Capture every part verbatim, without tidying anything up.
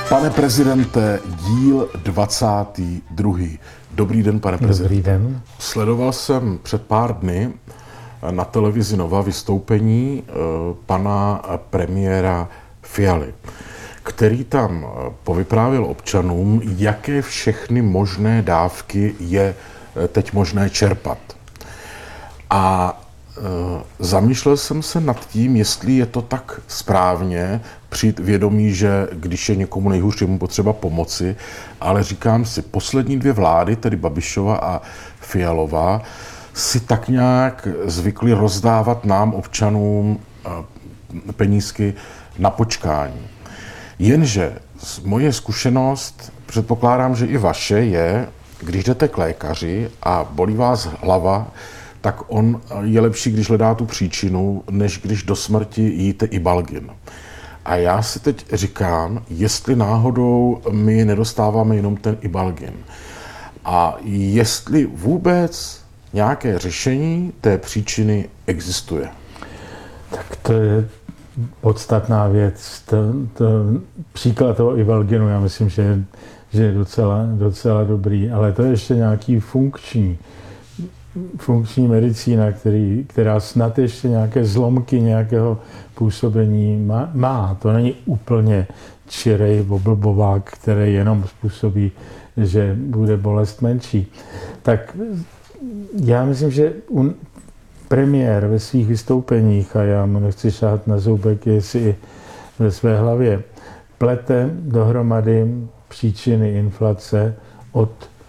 Pane prezidente, díl dvacátý druhý. Dobrý den, pane prezidente. Dobrý den. Sledoval jsem před pár dny na televizi Nova vystoupení pana premiéra Fialy, který tam povyprávěl občanům, jaké všechny možné dávky je teď možné čerpat. A zamýšlel jsem se nad tím, jestli je to tak správně při vědomí, že když je někomu nejhůř, je mu potřeba pomoci, ale říkám si, poslední dvě vlády, tedy Babišova a Fialová, si tak nějak zvykli rozdávat nám, občanům, penízky na počkání. Jenže moje zkušenost, předpokládám, že i vaše, je, když jdete k lékaři a bolí vás hlava, tak on je lepší, když hledá tu příčinu, než když do smrti jíte Ibalgin. A já si teď říkám, jestli náhodou my nedostáváme jenom ten Ibalgin. A jestli vůbec nějaké řešení té příčiny existuje. Tak to je podstatná věc. To, to, příklad toho Ibalginu, já myslím, že, že je docela, docela dobrý, ale to je ještě nějaký funkční. funkční medicína, který, která snad ještě nějaké zlomky nějakého působení má. má. To není úplně čirej boblbovák, který jenom způsobí, že bude bolest menší. Tak já myslím, že un, premiér ve svých vystoupeních, a já mu nechci šát na zoubek, jestli i ve své hlavě, plete dohromady příčiny inflace od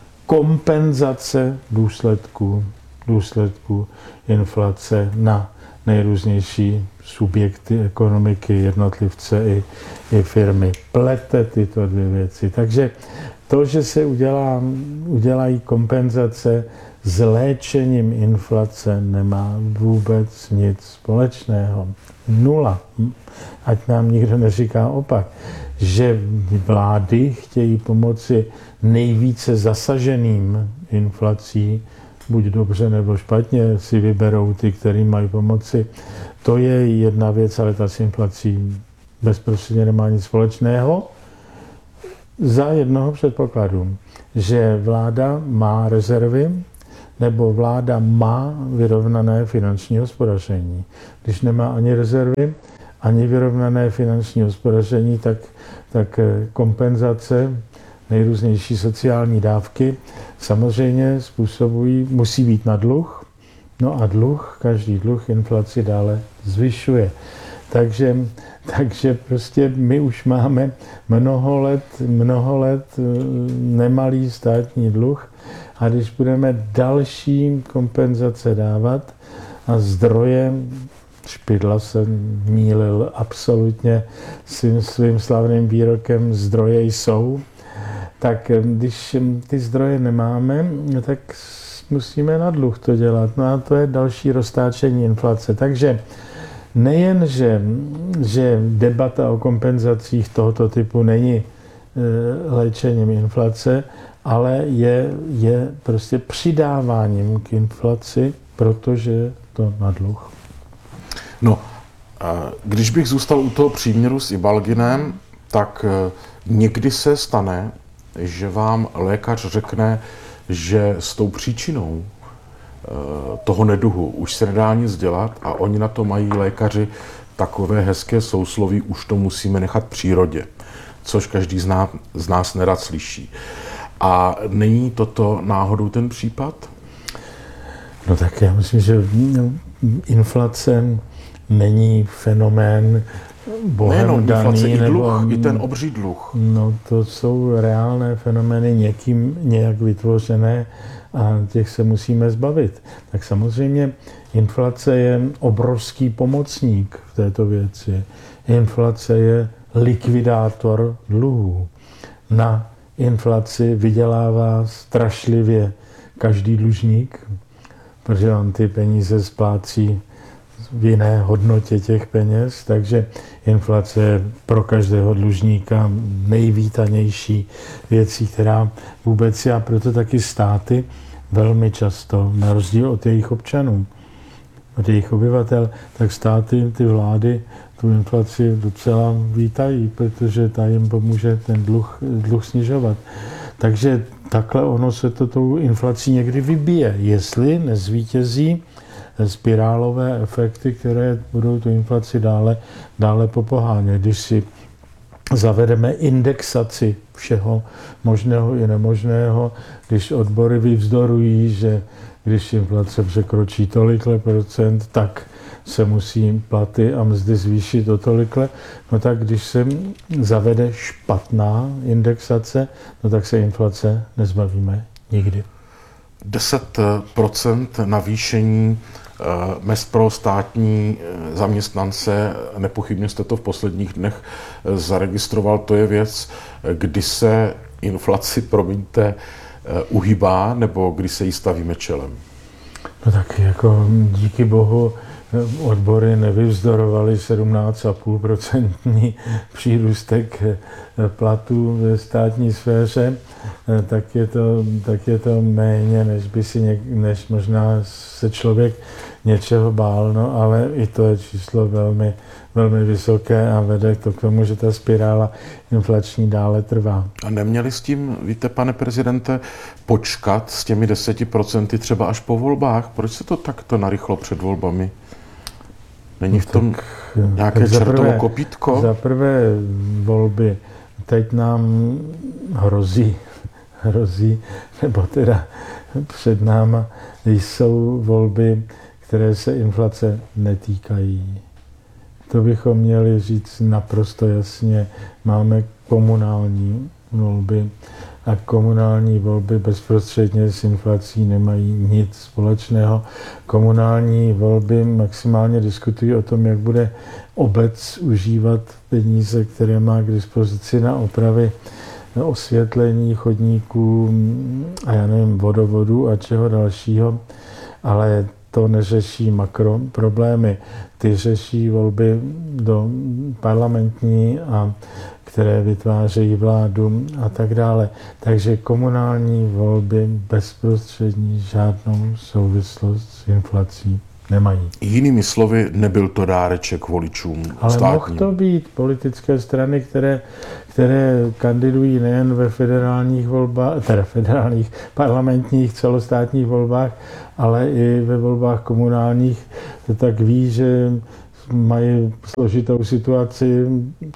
kompenzace důsledků, důsledků inflace na nejrůznější subjekty ekonomiky, jednotlivce i, i firmy. Plete tyto dvě věci. Takže to, že se udělá, udělají kompenzace s léčením inflace, nemá vůbec nic společného. Nula. Ať nám nikdo neříká opak. Že vlády chtějí pomoci nejvíce zasaženým inflací, buď dobře nebo špatně si vyberou ty, který mají pomoci. To je jedna věc, ale ta s inflací bezprostředně nemá nic společného. Za jednoho předpokladu, že vláda má rezervy, nebo vláda má vyrovnané finanční hospodaření. Když nemá ani rezervy, ani vyrovnané finanční hospodaření, tak, tak kompenzace, nejrůznější sociální dávky samozřejmě způsobují, musí být na dluh, no a dluh, každý dluh inflaci dále zvyšuje. Takže, takže prostě my už máme mnoho let, mnoho let nemalý státní dluh a když budeme další kompenzace dávat a zdroje, Špidla se mýlil absolutně svým, svým slavným výrokem, zdroje jsou, tak když ty zdroje nemáme, tak musíme na dluh to dělat. No a to je další roztáčení inflace. Takže nejen, že, že debata o kompenzacích tohoto typu není e, léčením inflace, ale je, je prostě přidáváním k inflaci, protože je to na dluh. No, když bych zůstal u toho příměru s Ibalginem, tak někdy se stane, že vám lékař řekne, že s tou příčinou toho neduhu už se nedá nic dělat a oni na to mají lékaři takové hezké sousloví, už to musíme nechat přírodě, což každý z nás, z nás nerad slyší. A není toto náhodou ten případ? No tak já myslím, že inflace není fenomén bohem daný. Inflace, i dluh, nebo, i ten obří dluh. No to jsou reálné fenomény někým nějak vytvořené a těch se musíme zbavit. Tak samozřejmě inflace je obrovský pomocník v této věci. Inflace je likvidátor dluhů. Na inflaci vydělává strašlivě každý dlužník, protože on ty peníze splácí v jiné hodnotě těch peněz, takže inflace je pro každého dlužníka nejvítanější věcí, která vůbec je, a proto taky státy velmi často, na rozdíl od jejich občanů, od jejich obyvatel, tak státy, ty vlády tu inflaci docela vítají, protože ta jim pomůže ten dluh, dluh snižovat. Takže takhle ono se to tou inflací někdy vybije, jestli nezvítězí spirálové efekty, které budou tu inflaci dále, dále popohánět. Když si zavedeme indexaci všeho možného i nemožného, když odbory vyvzdorují, že když inflace překročí tolikle procent, tak se musí platy a mzdy zvýšit o tolikle, no tak když se zavede špatná indexace, no tak se inflace nezbavíme nikdy. deset procent navýšení mezd pro státní zaměstnance, nepochybně jste to v posledních dnech zaregistroval, to je věc, kdy se inflaci, promiňte, uhýbá, nebo kdy se jí stavíme čelem? No tak jako díky bohu odbory nevyvzdorovaly sedmnáct celá pět procentní přírůstek platů ve státní sféře, tak je to, tak je to méně, než by si něk, než možná se člověk něčeho bál, no, ale i to je číslo velmi, velmi vysoké a vede to k tomu, že ta spirála inflační dále trvá. A neměli s tím, víte, pane prezidente, počkat s těmi deseti procenty třeba až po volbách? Proč se to takto narychlo před volbami? Není v tom tak, nějaké tak čertovo prvé, kopítko? Za prvé volby teď nám hrozí, hrozí, nebo teda před náma jsou volby, které se inflace netýkají. To bychom měli říct naprosto jasně. Máme komunální volby a komunální volby bezprostředně s inflací nemají nic společného. Komunální volby maximálně diskutují o tom, jak bude obec užívat peníze, které má k dispozici na opravy, na osvětlení chodníků a já nevím, vodovodu a čeho dalšího, ale to neřeší makro problémy. Ty řeší volby do parlamentní, a které vytvářejí vládu a tak dále. Takže komunální volby bezprostřední žádnou souvislost s inflací nemají. Jinými slovy, nebyl to dáreček voličům Ale státním. mohl to být politické strany, které, které kandidují nejen ve federálních volbách, teda federálních, parlamentních, celostátních volbách, ale i ve volbách komunálních, to tak ví, že mají složitou situaci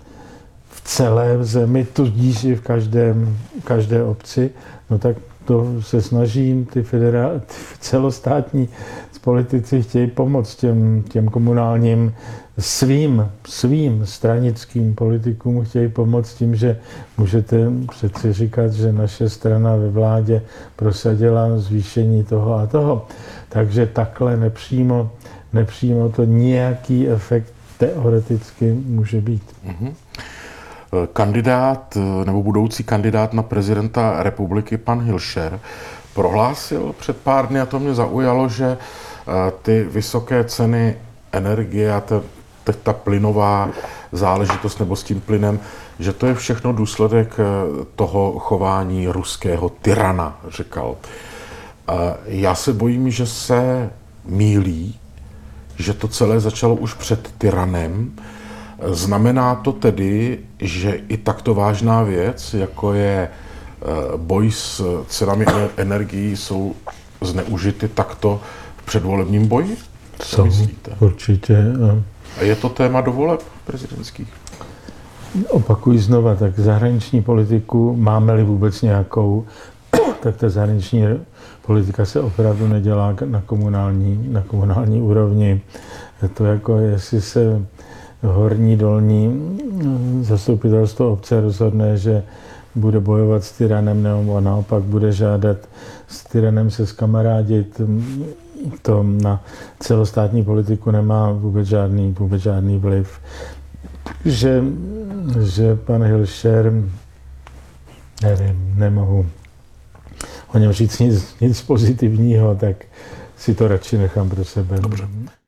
v celé zemi, tudíž i v každém, každé obci, no tak to se snaží ty, federál, ty celostátní politici chtějí pomoct těm, těm komunálním svým, svým stranickým politikům, chtějí pomoct tím, že můžete přeci říkat, že naše strana ve vládě prosadila zvýšení toho a toho. Takže takhle nepřímo, nepřímo to nějaký efekt teoreticky může být. Mm-hmm. Kandidát nebo budoucí kandidát na prezidenta republiky, pan Hilšer, prohlásil před pár dny, a to mě zaujalo, že ty vysoké ceny energie a ta, ta plynová záležitost nebo s tím plynem, že to je všechno důsledek toho chování ruského tyrana, říkal. Já se bojím, že se mýlí, že to celé začalo už před tyranem. Znamená to tedy, že i takto vážná věc, jako je boj s cenami energií, jsou zneužity takto v předvolebním boji? Co myslíte? Určitě. A je to téma do voleb prezidentských? Opakuji znova, tak zahraniční politiku, máme-li vůbec nějakou, tak ta zahraniční politika se opravdu nedělá na komunální, na komunální úrovni. Je to jako, jestli se horní, dolní zastupitelstvo obce rozhodne, že bude bojovat s tyranem, nebo naopak bude žádat s tyranem se zkamarádit, to na celostátní politiku nemá vůbec žádný, vůbec žádný vliv. Že, že pan Hilšer, nevím, nemohu o něm říct nic, nic pozitivního, tak si to radši nechám pro sebe. Dobře.